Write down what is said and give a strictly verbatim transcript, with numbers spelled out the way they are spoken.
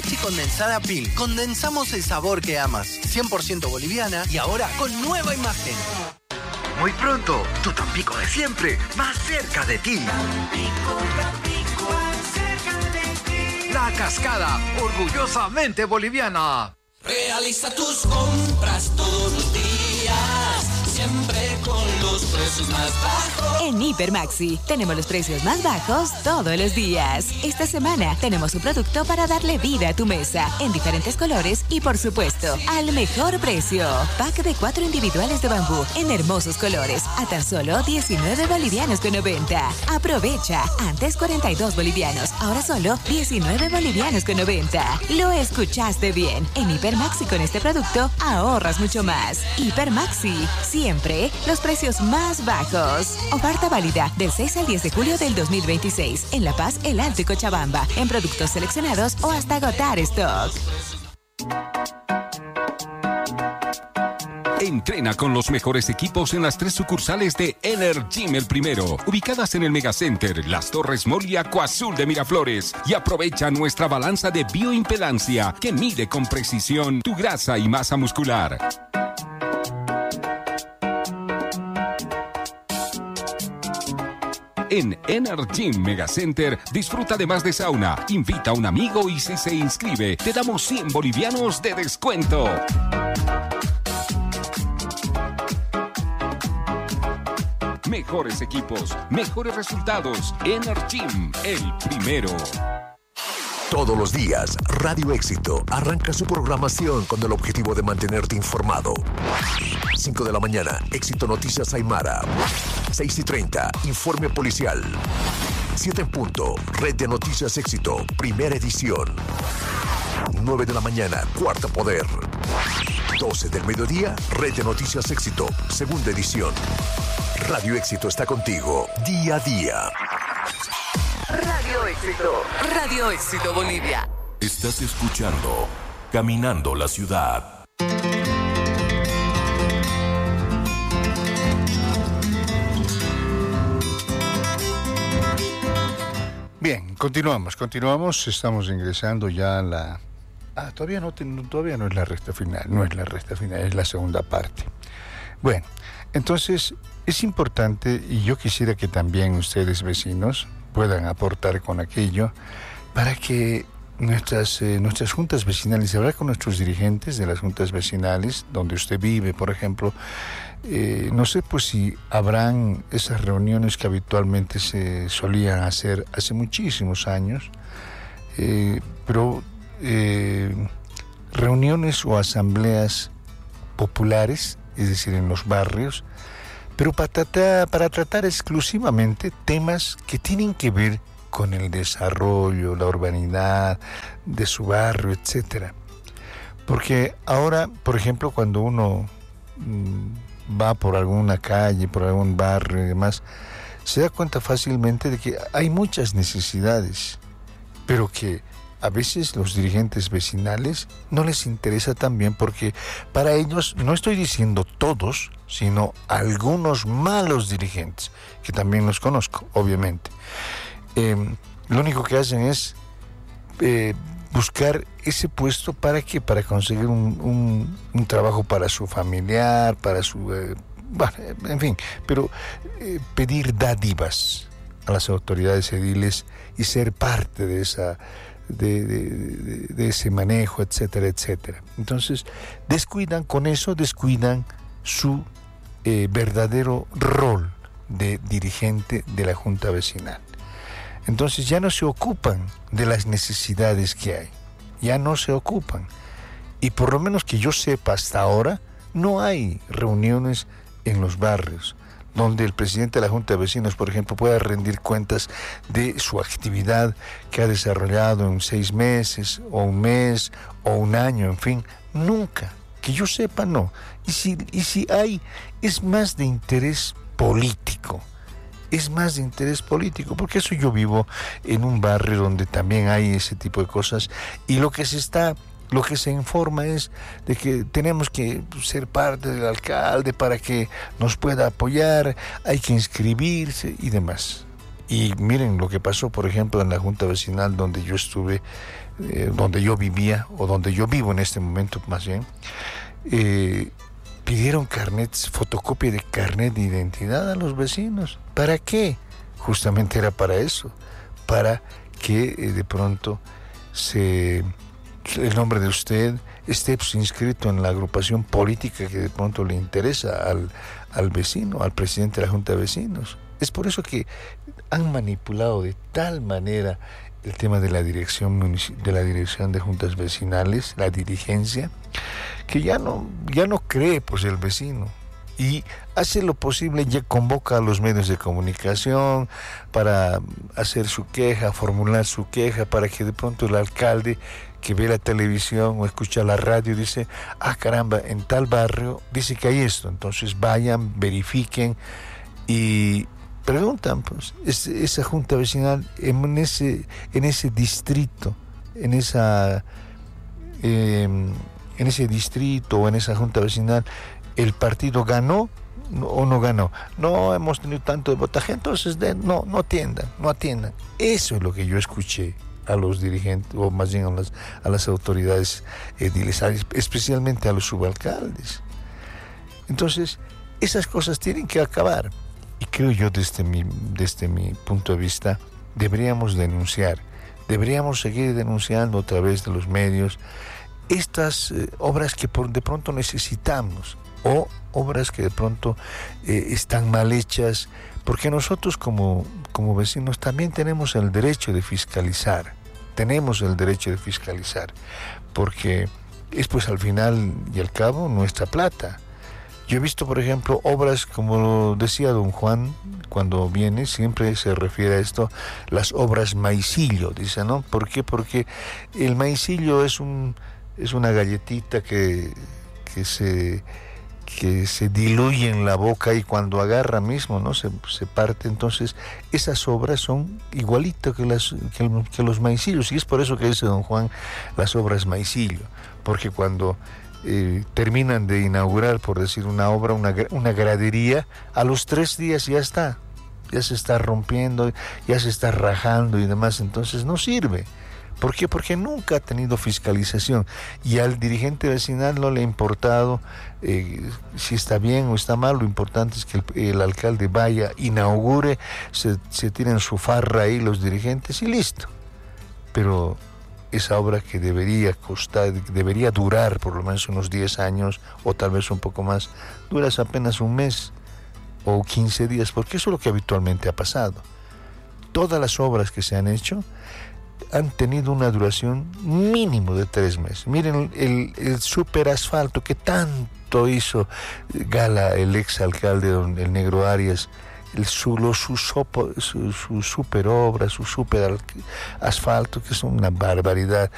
Leche condensada Pil. Condensamos el sabor que amas. cien por ciento boliviana y ahora con nueva imagen. Muy pronto, tu Tampico de siempre, más cerca de ti. Tampico, Tampico, más cerca de ti. La Cascada, orgullosamente boliviana. Realiza tus compras todos los días, siempre con los precios más bajos. En Hiper Maxi tenemos los precios más bajos todos los días. Esta semana tenemos un producto para darle vida a tu mesa en diferentes colores y, por supuesto, al mejor precio. Pack de cuatro individuales de bambú en hermosos colores a tan solo diecinueve bolivianos con noventa. Aprovecha. Antes cuarenta y dos bolivianos, ahora solo diecinueve bolivianos con noventa. Lo escuchaste bien. En Hiper Maxi con este producto ahorras mucho más. Hiper Maxi, siempre los precios más bajos. Oferta válida del seis al diez de julio del dos mil veintiséis en La Paz, El Alto y Cochabamba, en productos seleccionados o hasta agotar stock. Entrena con los mejores equipos en las tres sucursales de Energym El Primero, ubicadas en el Megacenter, Las Torres Mall y Acuazul de Miraflores. Y aprovecha nuestra balanza de bioimpedancia que mide con precisión tu grasa y masa muscular. En Energym Megacenter disfruta además de sauna. Invita a un amigo y si se inscribe, te damos cien bolivianos de descuento. Mejores equipos, mejores resultados. Energym, el primero. Todos los días, Radio Éxito arranca su programación con el objetivo de mantenerte informado. cinco de la mañana, Éxito Noticias Aymara. seis y treinta, Informe Policial. siete en punto, Red de Noticias Éxito, primera edición. nueve de la mañana, Cuarto Poder. doce del mediodía, Red de Noticias Éxito, segunda edición. Radio Éxito está contigo, día a día. Radio Éxito. Radio Éxito Bolivia. Estás escuchando Caminando la Ciudad. Bien, continuamos, continuamos. Estamos ingresando ya a la... Ah, todavía no, todavía no es la recta final, no es la recta final, es la segunda parte. Bueno, entonces es importante, y yo quisiera que también ustedes, vecinos, puedan aportar con aquello para que nuestras, eh, nuestras juntas vecinales, hablar con nuestros dirigentes de las juntas vecinales, donde usted vive, por ejemplo, eh, no sé pues si habrán esas reuniones que habitualmente se solían hacer hace muchísimos años, eh, pero eh, reuniones o asambleas populares, es decir, en los barrios, pero para tratar, para tratar exclusivamente temas que tienen que ver con el desarrollo, la urbanidad de su barrio, etcétera. Porque ahora, por ejemplo, cuando uno mmm, va por alguna calle, por algún barrio y demás, se da cuenta fácilmente de que hay muchas necesidades, pero que a veces los dirigentes vecinales no les interesa también, porque para ellos, no estoy diciendo todos, sino algunos malos dirigentes, que también los conozco, obviamente. Eh, lo único que hacen es eh, buscar ese puesto para que para conseguir un, un, un trabajo para su familiar, para su... Eh, bueno, en fin, pero eh, pedir dádivas a las autoridades ediles y ser parte de esa... De, de, de, de ese manejo, etcétera, etcétera. Entonces, descuidan con eso, descuidan su eh, verdadero rol de dirigente de la Junta Vecinal. Entonces ya no se ocupan de las necesidades que hay, ya no se ocupan. Y por lo menos que yo sepa hasta ahora, no hay reuniones en los barrios donde el presidente de la Junta de Vecinos, por ejemplo, pueda rendir cuentas de su actividad que ha desarrollado en seis meses, o un mes, o un año, en fin, nunca, que yo sepa, no. Y si, y si hay, es más de interés político, es más de interés político, porque eso yo vivo en un barrio donde también hay ese tipo de cosas, y lo que se está... Lo que se informa es de que tenemos que ser parte del alcalde para que nos pueda apoyar, hay que inscribirse y demás. Y miren lo que pasó, por ejemplo, en la Junta Vecinal donde yo estuve, eh, donde yo vivía, o donde yo vivo en este momento más bien. Eh, pidieron carnets, fotocopia de carnet de identidad a los vecinos. ¿Para qué? Justamente era para eso, para que eh, de pronto se, el nombre de usted esté pues, inscrito en la agrupación política que de pronto le interesa al, al vecino, al presidente de la Junta de Vecinos. Es por eso que han manipulado de tal manera el tema de la dirección de la dirección de juntas vecinales, la dirigencia, que ya no ya no cree pues el vecino y hace lo posible, ya convoca a los medios de comunicación para hacer su queja, formular su queja, para que de pronto el alcalde que ve la televisión o escucha la radio dice, ah caramba, en tal barrio dice que hay esto, entonces vayan, verifiquen y preguntan, pues, es, esa junta vecinal en ese, en ese distrito, en esa eh, en ese distrito o en esa junta vecinal, ¿el partido ganó o no ganó? No hemos tenido tanto de votaje, entonces de, no, no atiendan, no atiendan. Eso es lo que yo escuché a los dirigentes, o más bien a las, a las autoridades ediles, especialmente a los subalcaldes. Entonces, esas cosas tienen que acabar. Y creo yo, desde mi, desde mi punto de vista, deberíamos denunciar, deberíamos seguir denunciando a través de los medios estas eh, obras que por, de pronto necesitamos, o obras que de pronto eh, están mal hechas, porque nosotros como, como vecinos también tenemos el derecho de fiscalizar, tenemos el derecho de fiscalizar, porque es pues al final y al cabo nuestra plata. Yo he visto, por ejemplo, obras, como decía don Juan, cuando viene, siempre se refiere a esto, las obras maicillo, dice, ¿no? ¿Por qué? Porque el maicillo es un es una galletita que, que se que se diluye en la boca y cuando agarra mismo, ¿no? Se, se parte. Entonces, esas obras son igualitas que, las, que, que los maicillos, y es por eso que dice don Juan las obras maicillo, porque cuando Eh, terminan de inaugurar, por decir una obra, una, una gradería, a los tres días ya está, ya se está rompiendo, ya se está rajando y demás, entonces no sirve. ¿Por qué? Porque nunca ha tenido fiscalización y al dirigente vecinal no le ha importado eh, si está bien o está mal. Lo importante es que el, el alcalde vaya, inaugure, se, se tiren su farra ahí los dirigentes y listo. Pero esa obra que debería costar, debería durar por lo menos unos diez años o tal vez un poco más, duras apenas un mes o quince días, porque eso es lo que habitualmente ha pasado. Todas las obras que se han hecho han tenido una duración mínimo de tres meses. Miren el, el super asfalto que tanto hizo gala el ex alcalde, don, el Negro Arias, el, su, lo, su, sopo, su, su super obra, su super asfalto, que es una barbaridad.